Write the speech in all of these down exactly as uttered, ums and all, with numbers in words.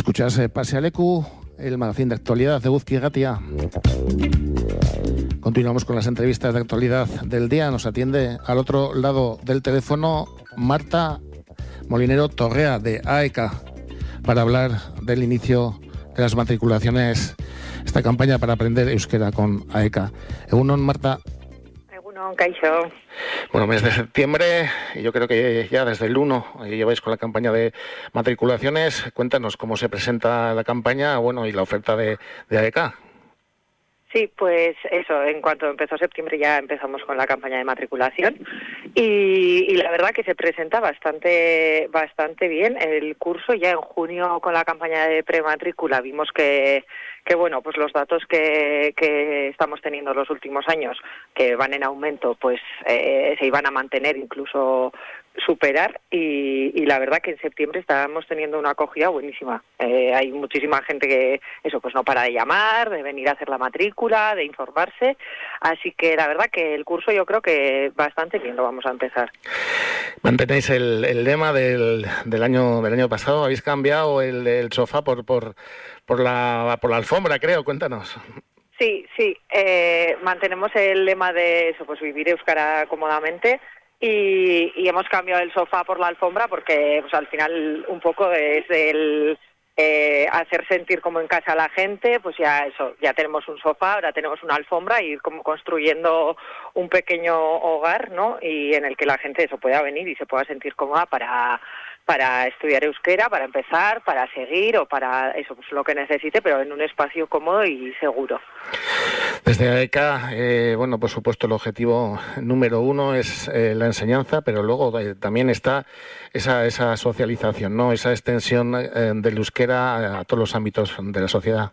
Escuchas eh, Pase Aleku, el magazín de actualidad de Eguzki Irratia. Continuamos con las entrevistas de actualidad del día. Nos atiende al otro lado del teléfono Marta Molinero Torrea, de A E C A, para hablar del inicio de las matriculaciones, esta campaña para aprender euskera con A E C A. Egunon, Marta. Egunon, Kaixo. Bueno, mes de septiembre, y yo creo que ya desde el uno lleváis con la campaña de matriculaciones. Cuéntanos cómo se presenta la campaña, bueno, y la oferta de, de A E C A. Sí, pues eso, en cuanto empezó septiembre ya empezamos con la campaña de matriculación y, y la verdad que se presenta bastante bastante bien el curso. Ya en junio con la campaña de prematrícula vimos que, que bueno, pues los datos que, que estamos teniendo los últimos años, que van en aumento, pues eh, se iban a mantener, incluso superar, y, y la verdad que en septiembre estábamos teniendo una acogida buenísima. Eh, hay muchísima gente que, eso, pues no para de llamar, de venir a hacer la matrícula, de informarse, así que la verdad que el curso yo creo que bastante bien lo vamos a empezar. ¿Mantenéis el, el lema del, del año del año pasado? ¿Habéis cambiado el, el sofá por, por, por, la, por la alfombra, creo? Cuéntanos. Sí, sí, eh, mantenemos el lema de eso, pues vivir euskara cómodamente. Y, y hemos cambiado el sofá por la alfombra porque pues al final un poco es el eh, hacer sentir como en casa a la gente. Pues ya eso, ya tenemos un sofá, ahora tenemos una alfombra y ir como construyendo un pequeño hogar, ¿no? Y en el que la gente eso pueda venir y se pueda sentir cómoda para para estudiar euskera, para empezar, para seguir o para eso, pues lo que necesite, pero en un espacio cómodo y seguro. Desde A E C A, eh, bueno, por supuesto el objetivo número uno es eh, la enseñanza, pero luego eh, también está esa esa socialización, ¿no? Esa extensión eh, del euskera a todos los ámbitos de la sociedad.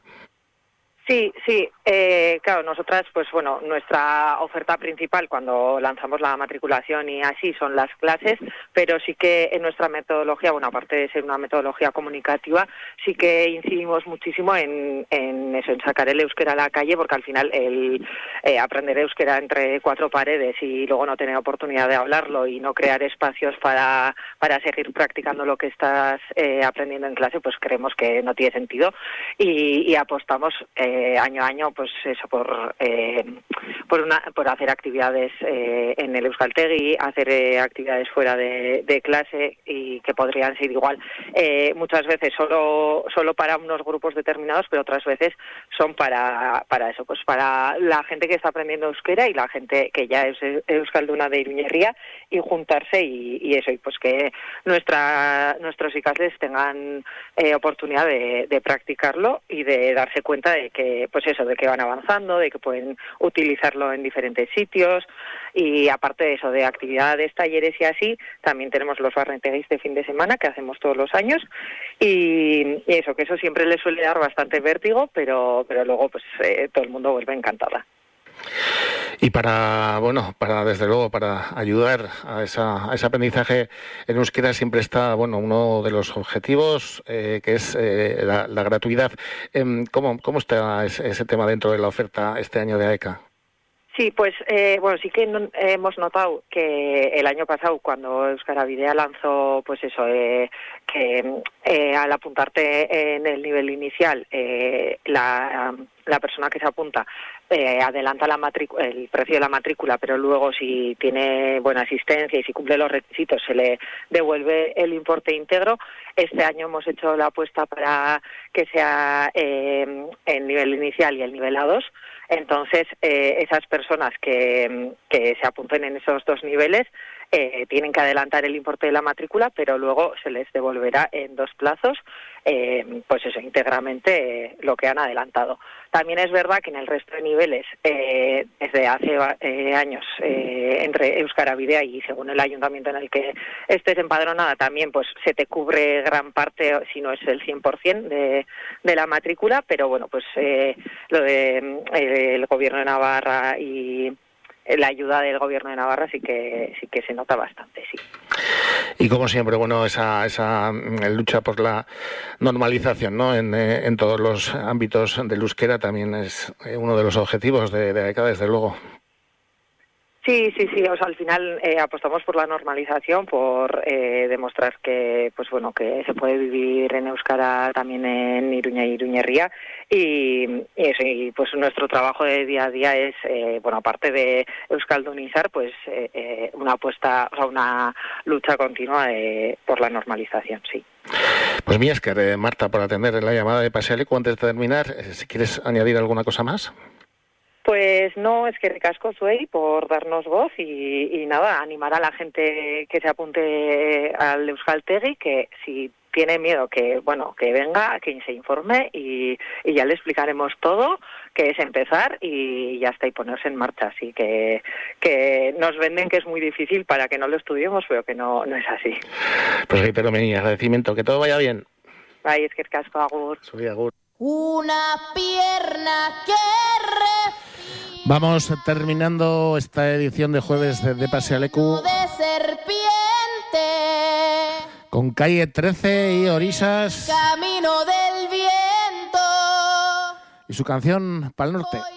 Sí, sí, eh, claro, nosotras, pues bueno, nuestra oferta principal cuando lanzamos la matriculación y así son las clases, pero sí que en nuestra metodología, bueno, aparte de ser una metodología comunicativa, sí que incidimos muchísimo en, en eso, en sacar el euskera a la calle, porque al final el eh, aprender euskera entre cuatro paredes y luego no tener oportunidad de hablarlo y no crear espacios para, para seguir practicando lo que estás eh, aprendiendo en clase, pues creemos que no tiene sentido y, y apostamos eh, Eh, año a año, pues eso, por eh, por una por hacer actividades eh, en el Euskaltegi, hacer eh, actividades fuera de, de clase y que podrían ser igual eh, muchas veces solo solo para unos grupos determinados, pero otras veces son para para eso, pues para la gente que está aprendiendo euskera y la gente que ya es euskalduna de Iruñerría y juntarse y, y eso, y pues que nuestra nuestros ikasles tengan eh, oportunidad de, de practicarlo y de darse cuenta de que pues eso, de que van avanzando, de que pueden utilizarlo en diferentes sitios y aparte de eso, de actividades, talleres y así, también tenemos los barrenteguis de fin de semana que hacemos todos los años y, y eso, que eso siempre les suele dar bastante vértigo, pero pero luego pues eh, todo el mundo vuelve encantada. Y para, bueno, para desde luego, para ayudar a, esa, a ese aprendizaje en euskera siempre está, bueno, uno de los objetivos, eh, que es eh, la, la gratuidad. Eh, ¿cómo, ¿Cómo está ese, ese tema dentro de la oferta este año de A E C A? Sí, pues eh, bueno, sí que no, hemos notado que el año pasado cuando Euskara Bidea lanzó, pues eso, eh, que eh, al apuntarte en el nivel inicial, eh, la, la persona que se apunta eh, adelanta la matrícula, el precio de la matrícula, pero luego si tiene buena asistencia y si cumple los requisitos se le devuelve el importe íntegro. Este año hemos hecho la apuesta para que sea eh, el nivel inicial y el nivel A dos. Entonces, eh, esas personas que, que se apunten en esos dos niveles eh, tienen que adelantar el importe de la matrícula, pero luego se les devolverá en dos plazos, eh, pues eso, íntegramente eh, lo que han adelantado. También es verdad que en el resto de niveles, eh, desde hace eh, años, eh, entre Euskara Bidea y según el ayuntamiento en el que estés empadronada, también pues se te cubre gran parte, si no es el cien por ciento de, de la matrícula, pero bueno, pues eh, lo de eh, el Gobierno de Navarra y la ayuda del Gobierno de Navarra sí que sí que se nota bastante, sí. Y como siempre, bueno, esa esa lucha por la normalización, ¿no? En, en todos los ámbitos del euskera también es uno de los objetivos de, de A E C A, desde luego. Sí, sí, sí. O sea, al final eh, apostamos por la normalización, por eh, demostrar que, pues bueno, que se puede vivir en euskara también en Iruña y Iruñerría y, y eso. Y pues nuestro trabajo de día a día es, eh, bueno, aparte de euskaldunizar, pues eh, eh, una apuesta, o sea, una lucha continua eh, por la normalización, sí. Pues mí es que eh, Marta, por atender la llamada de Pasealeku. Antes de terminar, eh, si quieres añadir alguna cosa más. Pues no, es que ricasco Zuei por darnos voz y, y nada, animar a la gente que se apunte al Euskaltegi, que si tiene miedo que, bueno, que venga, que se informe y, y ya le explicaremos todo, que es empezar y ya está, y ponerse en marcha. Así que, que nos venden que es muy difícil para que no lo estudiemos, pero que no, no es así. Pues reitero mi agradecimiento, que todo vaya bien. Ay, es que ricasco, agur. Soy agur. Una pierna que respira. Vamos terminando esta edición de jueves de, de Pasealeku De serpiente. con Calle trece y Orisas Camino del viento. y su canción Pal Norte.